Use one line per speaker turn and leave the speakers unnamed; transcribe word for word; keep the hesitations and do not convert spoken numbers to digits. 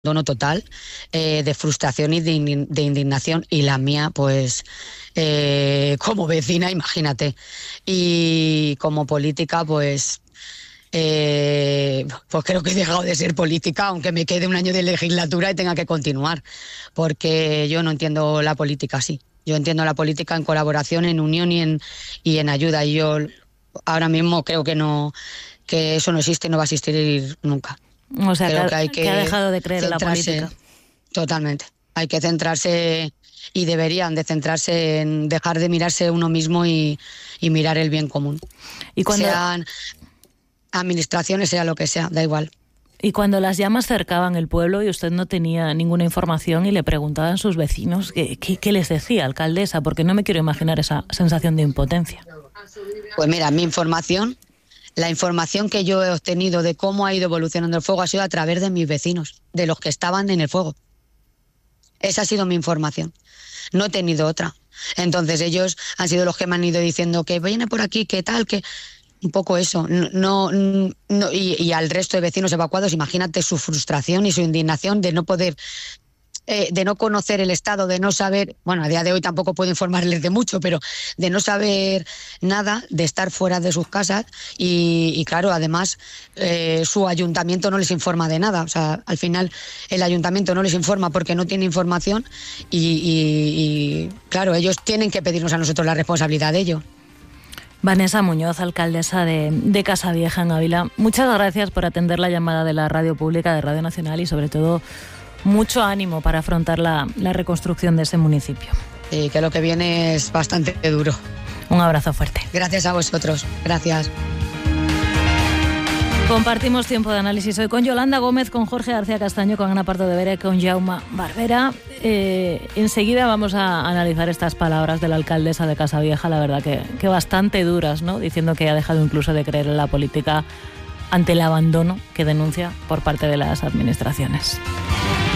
abandono total, eh, de frustración y de, de indignación, y la mía, pues, eh, como vecina, imagínate, y como política, pues, eh, pues creo que he dejado de ser política, aunque me quede un año de legislatura y tenga que continuar, porque yo no entiendo la política así. Yo entiendo la política en colaboración, en unión y en, y en ayuda, y yo ahora mismo creo que no, que eso no existe y no va a existir nunca.
O sea,
Creo
que,
que, hay que,
que ha dejado de creer en la política.
Totalmente. Hay que centrarse, y deberían de centrarse en dejar de mirarse uno mismo y, y mirar el bien común.
Y cuando...
Sean administraciones, sea lo que sea, da igual.
Y cuando las llamas cercaban el pueblo y usted no tenía ninguna información y le preguntaban a sus vecinos, ¿qué, qué, qué les decía, alcaldesa? Porque no me quiero imaginar esa sensación de impotencia.
Pues mira, mi información... La información que yo he obtenido de cómo ha ido evolucionando el fuego ha sido a través de mis vecinos, de los que estaban en el fuego. Esa ha sido mi información. No he tenido otra. Entonces ellos han sido los que me han ido diciendo que viene por aquí, que tal, que... Un poco eso. No, no, y, y al resto de vecinos evacuados, imagínate su frustración y su indignación de no poder... Eh, de no conocer el estado, de no saber, bueno, a día de hoy tampoco puedo informarles de mucho, pero de no saber nada, de estar fuera de sus casas y, y claro, además eh, su ayuntamiento no les informa de nada, o sea, al final el ayuntamiento no les informa porque no tiene información y, y, y claro, ellos tienen que pedirnos a nosotros la responsabilidad de ello.
Vanessa Muñoz, alcaldesa de, de Casavieja, en Ávila, muchas gracias por atender la llamada de la radio pública, de Radio Nacional, y sobre todo mucho ánimo para afrontar la, la reconstrucción de ese municipio.
Y que lo que viene es bastante duro.
Un abrazo fuerte.
Gracias a vosotros. Gracias.
Compartimos tiempo de análisis hoy con Yolanda Gómez, con Jorge García Castaño, con Ana Pardo de Vera y con Jaume Barbera. Eh, enseguida vamos a analizar estas palabras de la alcaldesa de Casavieja, la verdad que, que bastante duras, ¿no? Diciendo que ha dejado incluso de creer en la política ante el abandono que denuncia por parte de las administraciones.